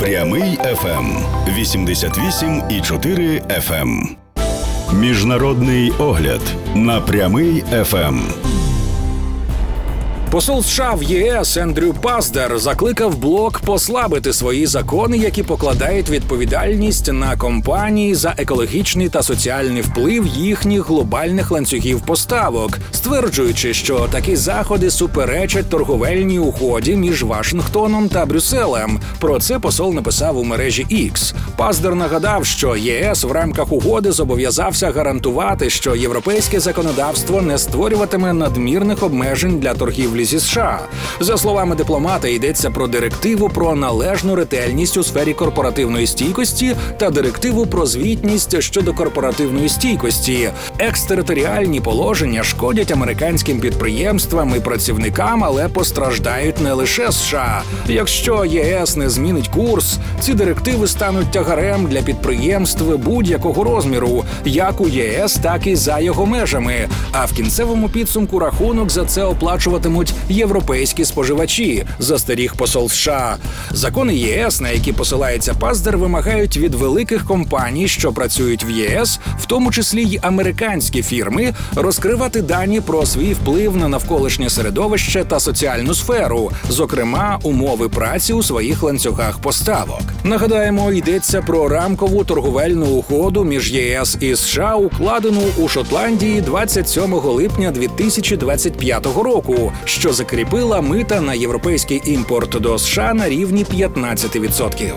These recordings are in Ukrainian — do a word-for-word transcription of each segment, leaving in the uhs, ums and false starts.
Прямий еф ем вісімдесят вісім і чотири еф ем. Міжнародний огляд на Прямий еф ем. Посол США в ЄС Ендрю Паздер закликав блок послабити свої закони, які покладають відповідальність на компанії за екологічний та соціальний вплив їхніх глобальних ланцюгів поставок, стверджуючи, що такі заходи суперечать торговельній угоді між Вашингтоном та Брюсселем. Про це посол написав у мережі X. Паздер нагадав, що ЄС в рамках угоди зобов'язався гарантувати, що європейське законодавство не створюватиме надмірних обмежень для торгівлі зі США. За словами дипломата, йдеться про директиву про належну ретельність у сфері корпоративної стійкості та директиву про звітність щодо корпоративної стійкості. Екстериторіальні положення шкодять американським підприємствам і працівникам, але постраждають не лише США. Якщо ЄС не змінить курс, ці директиви стануть тягарем для підприємств будь-якого розміру, як у ЄС, так і за його межами. А в кінцевому підсумку рахунок за це оплачуватимуть європейські споживачі, застеріг посол США. Закони ЄС, на які посилається Паздер, вимагають від великих компаній, що працюють в ЄС, в тому числі й американські фірми, розкривати дані про свій вплив на навколишнє середовище та соціальну сферу, зокрема, умови праці у своїх ланцюгах поставок. Нагадаємо, йдеться про рамкову торговельну угоду між ЄС і США, укладену у Шотландії двадцять сьомого липня дві тисячі двадцять п'ятого року, що закріпила мита на європейський імпорт до США на рівні п'ятнадцять відсотків.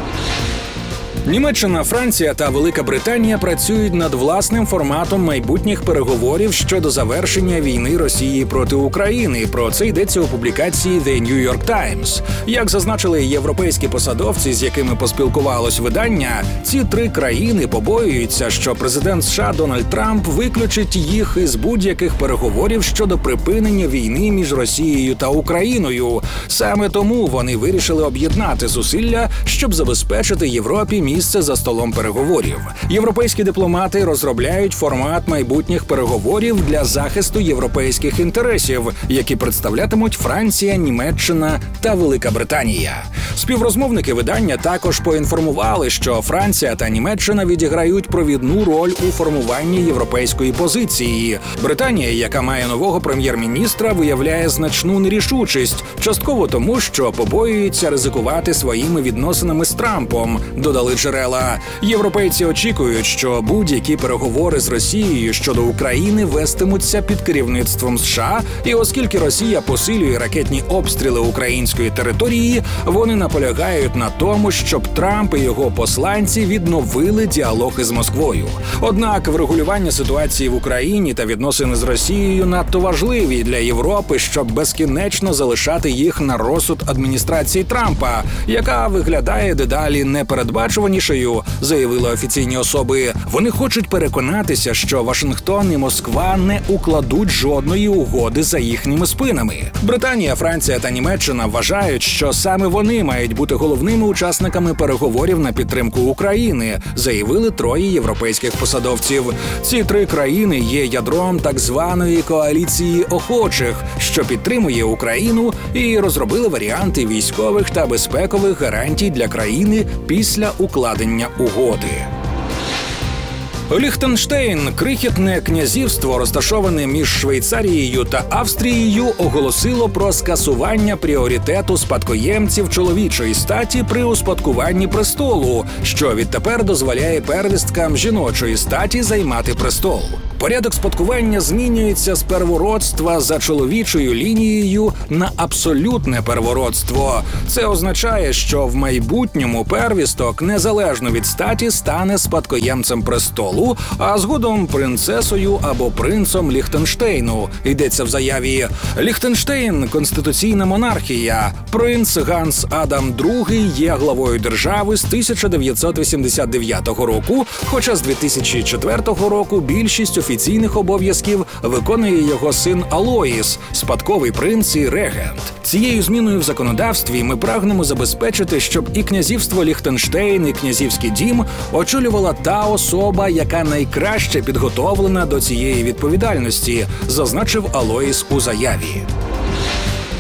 Німеччина, Франція та Велика Британія працюють над власним форматом майбутніх переговорів щодо завершення війни Росії проти України. Про це йдеться у публікації The New York Times. Як зазначили європейські посадовці, з якими поспілкувалось видання, ці три країни побоюються, що президент США Дональд Трамп виключить їх із будь-яких переговорів щодо припинення війни між Росією та Україною. Саме тому вони вирішили об'єднати зусилля, щоб забезпечити Європі місце за столом переговорів. Європейські дипломати розробляють формат майбутніх переговорів для захисту європейських інтересів, які представлятимуть Франція, Німеччина та Велика Британія. Співрозмовники видання також поінформували, що Франція та Німеччина відіграють провідну роль у формуванні європейської позиції. Британія, яка має нового прем'єр-міністра, виявляє значну нерішучість, частково тому, що побоюється ризикувати своїми відносинами з Трампом, додали джерела. Європейці очікують, що будь-які переговори з Росією щодо України вестимуться під керівництвом США, і оскільки Росія посилює ракетні обстріли української території, вони наполягають на тому, щоб Трамп і його посланці відновили діалог із Москвою. Однак врегулювання ситуації в Україні та відносини з Росією надто важливі для Європи, щоб безкінечно залишати їх на розсуд адміністрації Трампа, яка виглядає дедалі непередбачуванішою, заявили офіційні особи. Вони хочуть переконатися, що Вашингтон і Москва не укладуть жодної угоди за їхніми спинами. Британія, Франція та Німеччина вважають, що саме вони мають бути головними учасниками переговорів на підтримку України, заявили троє європейських посадовців. Ці три країни є ядром так званої коаліції охочих, що підтримує Україну, і розробили варіанти військових та безпекових гарантій для країни після укладення угоди. Ліхтенштейн, крихітне князівство, розташоване між Швейцарією та Австрією, оголосило про скасування пріоритету спадкоємців чоловічої статі при успадкуванні престолу, що відтепер дозволяє первісткам жіночої статі займати престол. Порядок спадкування змінюється з первородства за чоловічою лінією на абсолютне первородство. Це означає, що в майбутньому первісток, незалежно від статі, стане спадкоємцем престолу, а згодом принцесою або принцом Ліхтенштейну. Йдеться в заяві. Ліхтенштейн – конституційна монархія. Принц Ганс Адам другий є главою держави з тисяча дев'ятсот вісімдесят дев'ятого року, хоча з дві тисячі четвертого року більшість офіційних обов'язків виконує його син Алоїс, спадковий принц і регент. Цією зміною в законодавстві ми прагнемо забезпечити, щоб і князівство Ліхтенштейн, і князівський дім очолювала та особа, яка найкраще підготовлена до цієї відповідальності, зазначив Алоїс у заяві.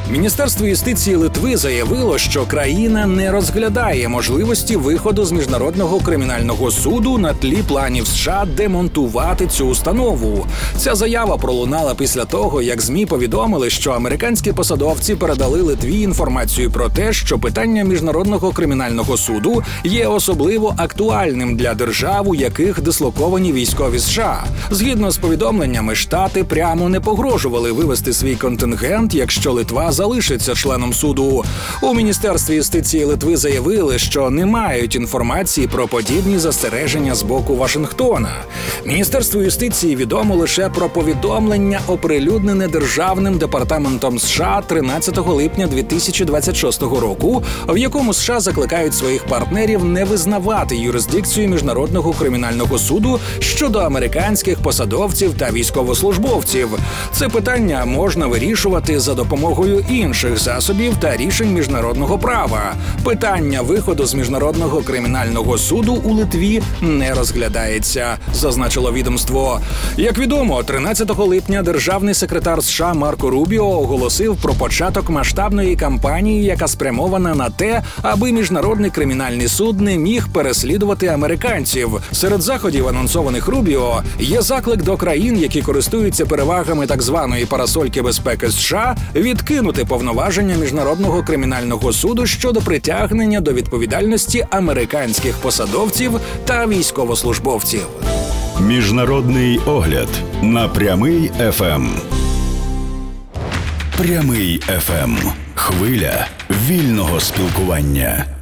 Міністерство юстиції Литви заявило, що країна не розглядає можливості виходу з Міжнародного кримінального суду на тлі планів США демонтувати цю установу. Ця заява пролунала після того, як ЗМІ повідомили, що американські посадовці передали Литві інформацію про те, що питання Міжнародного кримінального суду є особливо актуальним для держав, у яких дислоковані військові США. Згідно з повідомленнями, Штати прямо не погрожували вивести свій контингент, якщо Литва залишиться членом суду. У Міністерстві юстиції Литви заявили, що не мають інформації про подібні застереження з боку Вашингтона. Міністерство юстиції відомо лише про повідомлення, оприлюднене Державним департаментом США тринадцятого липня дві тисячі двадцять шостого року, в якому США закликають своїх партнерів не визнавати юрисдикцію Міжнародного кримінального суду щодо американських посадовців та військовослужбовців. Це питання можна вирішувати за допомогою інших засобів та рішень міжнародного права. Питання виходу з Міжнародного кримінального суду у Литві не розглядається, зазначило відомство. Як відомо, тринадцятого липня державний секретар США Марко Рубіо оголосив про початок масштабної кампанії, яка спрямована на те, аби Міжнародний кримінальний суд не міг переслідувати американців. Серед заходів, анонсованих Рубіо, є заклик до країн, які користуються перевагами так званої парасольки безпеки США, відкинути повноваження Міжнародного кримінального суду щодо притягнення до відповідальності американських посадовців та військовослужбовців. Міжнародний огляд на Прямий еф ем. Прямий еф ем. Хвиля вільного спілкування.